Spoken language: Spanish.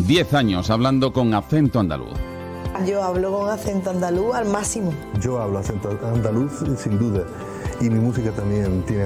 10 años hablando con acento andaluz. Yo hablo con acento andaluz al máximo. Yo hablo acento andaluz sin duda, y mi música también tiene